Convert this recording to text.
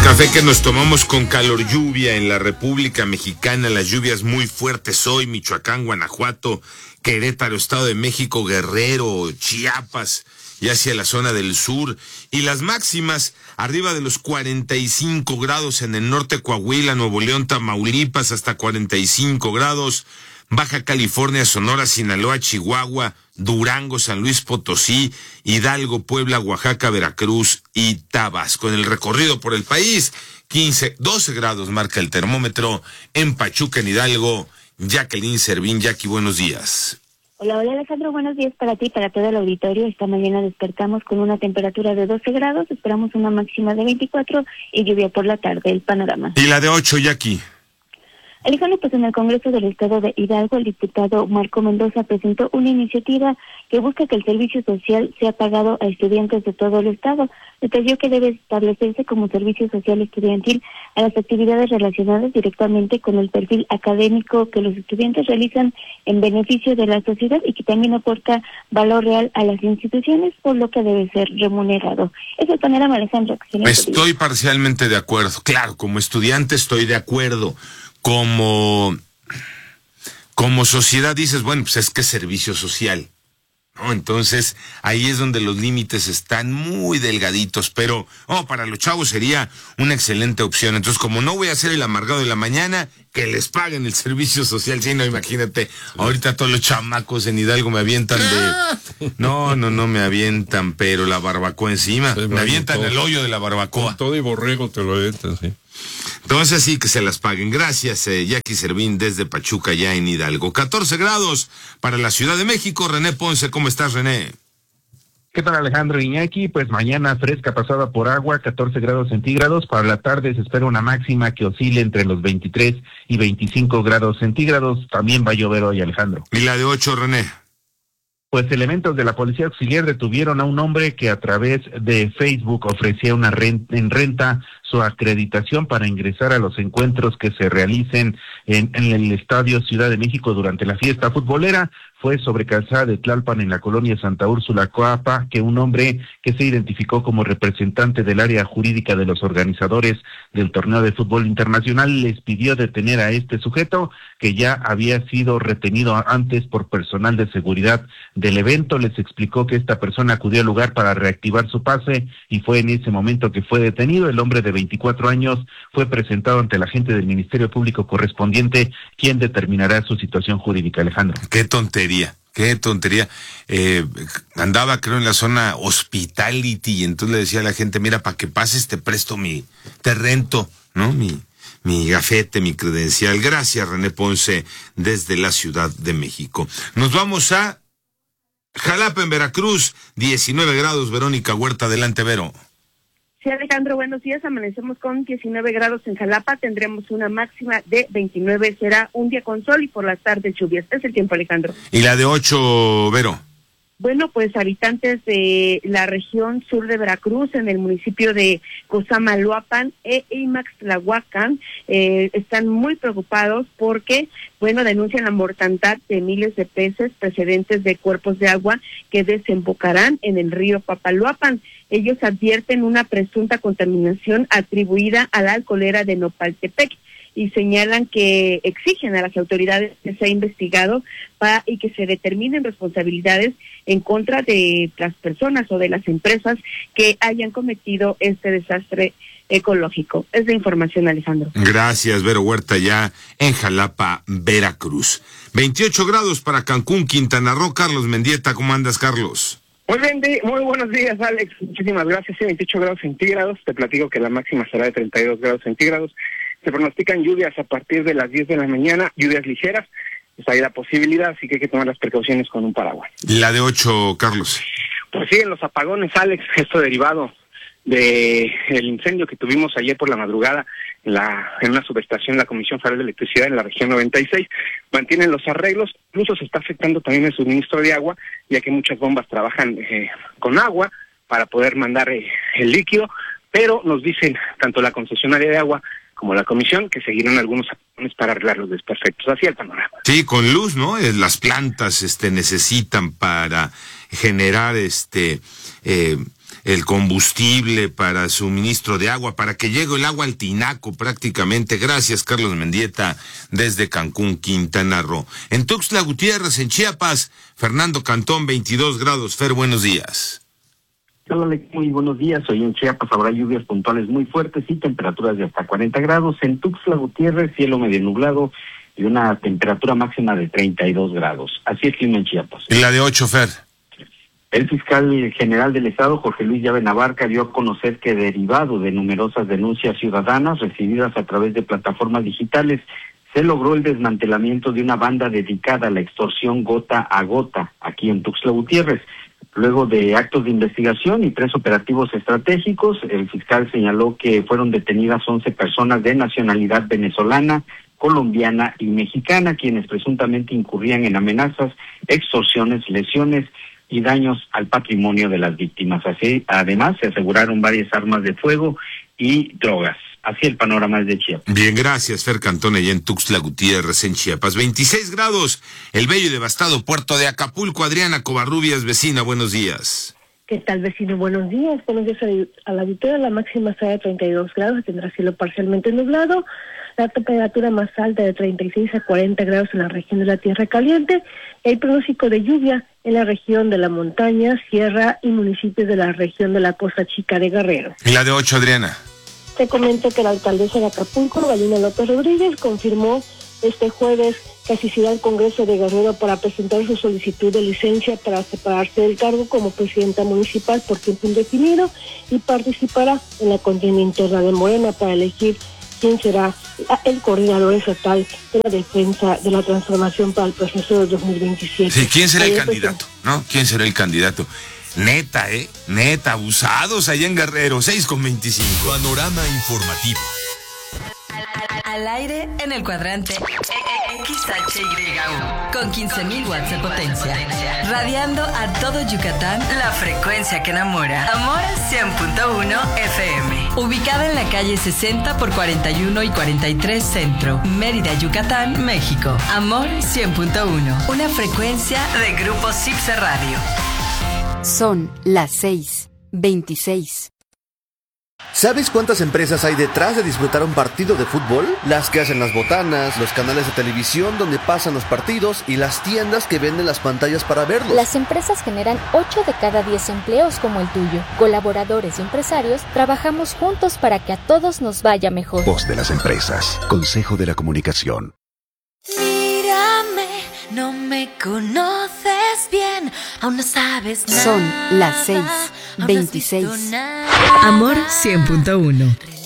café que nos tomamos con calor lluvia en la República Mexicana, las lluvias muy fuertes hoy, Michoacán, Guanajuato, Querétaro, Estado de México, Guerrero, Chiapas y hacia la zona del sur, y las máximas arriba de los 45 grados en el norte, Coahuila, Nuevo León, Tamaulipas, hasta 45 grados, Baja California, Sonora, Sinaloa, Chihuahua, Durango, San Luis Potosí, Hidalgo, Puebla, Oaxaca, Veracruz y Tabasco. En el recorrido por el país, 12 grados marca el termómetro en Pachuca, en Hidalgo. Jacqueline Servín. Jackie, buenos días. Hola Alejandro, buenos días para ti y para todo el auditorio. Esta mañana despertamos con una temperatura de 12 grados, esperamos una máxima de 24 y lluvia por la tarde, el panorama. ¿Y la de 8, Jackie? Alejandro, pues en el Congreso del Estado de Hidalgo, el diputado Marco Mendoza presentó una iniciativa que busca que el servicio social sea pagado a estudiantes de todo el Estado. Detalló que debe establecerse como servicio social estudiantil a las actividades relacionadas directamente con el perfil académico que los estudiantes realizan en beneficio de la sociedad y que también aporta valor real a las instituciones, por lo que debe ser remunerado. Es el panorama, Alejandro. Estoy parcialmente de acuerdo. Claro, como estudiante estoy de acuerdo. Como sociedad dices, bueno, pues es que es servicio social, ¿no? Entonces, ahí es donde los límites están muy delgaditos, pero para los chavos sería una excelente opción. Entonces, como no voy a ser el amargado de la mañana, que les paguen el servicio social. Sí, no, imagínate, ahorita todos los chamacos en Hidalgo me avientan de... No me avientan, pero la barbacoa encima. Sí, me avientan el hoyo de la barbacoa. Con todo y borrego te lo avientan, sí. Entonces sí, que se las paguen. Gracias, Jackie Servín, desde Pachuca, ya en Hidalgo. 14 grados para la Ciudad de México. René Ponce, ¿cómo estás, René? ¿Qué tal, Alejandro Iñaki? Pues mañana fresca pasada por agua, 14 grados centígrados. Para la tarde se espera una máxima que oscile entre los 23 y 25 grados centígrados. También va a llover hoy, Alejandro. ¿Y la de 8, René? Pues elementos de la Policía Auxiliar detuvieron a un hombre que a través de Facebook ofrecía en renta su acreditación para ingresar a los encuentros que se realicen en el Estadio Ciudad de México durante la fiesta futbolera. Fue sobre Calzada de Tlalpan, en la colonia Santa Úrsula, Coapa, que un hombre que se identificó como representante del área jurídica de los organizadores del torneo de fútbol internacional les pidió detener a este sujeto, que ya había sido retenido antes por personal de seguridad del evento. Les explicó que esta persona acudió al lugar para reactivar su pase y fue en ese momento que fue detenido. El hombre de 24 años fue presentado ante el agente del Ministerio Público correspondiente, quien determinará su situación jurídica, Alejandro. Qué tontería. Andaba, creo, en la zona Hospitality, y entonces le decía a la gente, mira, para que pases te presto te rento, ¿no? Mi gafete, mi credencial. Gracias, René Ponce, desde la Ciudad de México. Nos vamos a Jalapa, en Veracruz, 19 grados, Verónica Huerta, adelante, Vero. Sí, Alejandro, buenos días. Amanecemos con 19 grados en Jalapa, tendremos una máxima de 29, será un día con sol y por las tardes lluvias. Es el tiempo, Alejandro. ¿Y la de 8, Vero? Bueno, pues habitantes de la región sur de Veracruz, en el municipio de Cosamaloapan e Imaxtlahuacan, están muy preocupados porque, denuncian la mortandad de miles de peces procedentes de cuerpos de agua que desembocarán en el río Papaloapan. Ellos advierten una presunta contaminación atribuida a la alcoholera de Nopaltepec y señalan que exigen a las autoridades que sea investigado y que se determinen responsabilidades en contra de las personas o de las empresas que hayan cometido este desastre ecológico. Es la información, Alejandro. Gracias, Vero Huerta, ya en Jalapa, Veracruz. 28 grados para Cancún, Quintana Roo. Carlos Mendieta, ¿cómo andas, Carlos? Muy bien, muy buenos días, Alex. Muchísimas gracias. Sí, 28 grados centígrados. Te platico que la máxima será de 32 grados centígrados. Se pronostican lluvias a partir de las 10 de la mañana, lluvias ligeras. Pues hay la posibilidad, así que hay que tomar las precauciones con un paraguas. La de 8, Carlos. Pues siguen los apagones, Alex, esto derivado de el incendio que tuvimos ayer por la madrugada en una subestación de la Comisión Federal de Electricidad en la región 96. Mantienen los arreglos, incluso se está afectando también el suministro de agua, ya que muchas bombas trabajan con agua para poder mandar el líquido, pero nos dicen tanto la concesionaria de agua como la comisión que seguirán algunos apagones para arreglar los desperfectos. Así el panorama. Sí, con luz, ¿no? Las plantas necesitan para generar el combustible para suministro de agua, para que llegue el agua al tinaco prácticamente. Gracias, Carlos Mendieta, desde Cancún, Quintana Roo. En Tuxtla Gutiérrez, en Chiapas, Fernando Cantón, 22 grados. Fer, buenos días. Hola, Alex, muy buenos días. Hoy en Chiapas habrá lluvias puntuales muy fuertes y temperaturas de hasta 40 grados. En Tuxtla Gutiérrez, cielo medio nublado y una temperatura máxima de 32 grados. Así es el clima en Chiapas. ¿Y la de 8, Fer? El fiscal general del Estado, Jorge Luis Llave Navarca, dio a conocer que derivado de numerosas denuncias ciudadanas recibidas a través de plataformas digitales, se logró el desmantelamiento de una banda dedicada a la extorsión gota a gota aquí en Tuxtla Gutiérrez. Luego de actos de investigación y 3 operativos estratégicos, el fiscal señaló que fueron detenidas 11 personas de nacionalidad venezolana, colombiana y mexicana, quienes presuntamente incurrían en amenazas, extorsiones, lesiones y daños al patrimonio de las víctimas. Así, además, se aseguraron varias armas de fuego y drogas. Así el panorama es de Chiapas. Bien, gracias, Fer Cantón, allá en Tuxtla Gutiérrez, en Chiapas. 26 grados, el bello y devastado puerto de Acapulco. Adriana Covarrubias, vecina, buenos días. ¿Qué tal, vecino? Buenos días. Buenos días a la auditoría. La máxima será de 32 grados, tendrá cielo parcialmente nublado. La temperatura más alta de 36 a 40 grados en la región de la Tierra Caliente. El pronóstico de lluvia en la región de la montaña, sierra y municipios de la región de la Costa Chica de Guerrero. ¿Y la de 8, Adriana? Te comento que la alcaldesa de Acapulco, Galina López Rodríguez, confirmó este jueves que asistirá al Congreso de Guerrero para presentar su solicitud de licencia para separarse del cargo como presidenta municipal por tiempo indefinido y participará en la contienda interna de Morena para elegir quién será el coordinador estatal de la defensa de la transformación para el proceso de 2027. Sí, ¿quién será el candidato? ¿No? ¿Quién será el candidato? Neta, neta, abusados allá en Guerrero, 6:25. Panorama informativo. Al aire en el cuadrante XHYU con 15.000 watts de potencia, radiando a todo Yucatán, la frecuencia que enamora. Amor 100.1 FM, ubicada en la calle 60 por 41 y 43 Centro, Mérida, Yucatán, México. Amor 100.1, una frecuencia de Grupo Cipse Radio. Son las 6:26. ¿Sabes cuántas empresas hay detrás de disfrutar un partido de fútbol? Las que hacen las botanas, los canales de televisión donde pasan los partidos y las tiendas que venden las pantallas para verlos. Las empresas generan 8 de cada 10 empleos como el tuyo. Colaboradores y empresarios trabajamos juntos para que a todos nos vaya mejor. Voz de las empresas. Consejo de la Comunicación. Mírame, no me conoces bien, aún no sabes nada. Son las 6:26. Amor 100.1.